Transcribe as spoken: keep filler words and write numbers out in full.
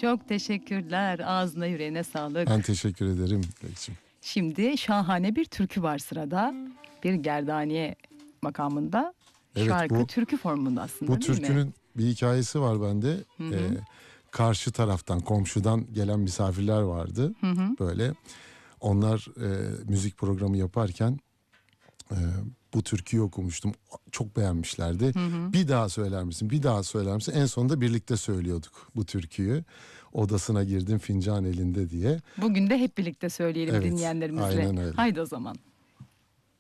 Çok teşekkürler. Ağzına yüreğine sağlık. Ben teşekkür ederim Dilekçim. Şimdi şahane bir türkü var sırada. Bir gerdaniye makamında. Evet, Şarkı bu- türkü formunda aslında, Bu değil mi? türkünün bir hikayesi var bende. Hı hı. Ee, karşı taraftan, komşudan gelen misafirler vardı. Hı hı. Böyle onlar e, müzik programı yaparken e, bu türküyü okumuştum. Çok beğenmişlerdi. Hı hı. Bir daha söyler misin? Bir daha söyler misin? En sonunda birlikte söylüyorduk bu türküyü. Odasına girdim fincan elinde diye. Bugün de hep birlikte söyleyelim Evet, dinleyenlerimizle. aynen öyle. Haydi o zaman.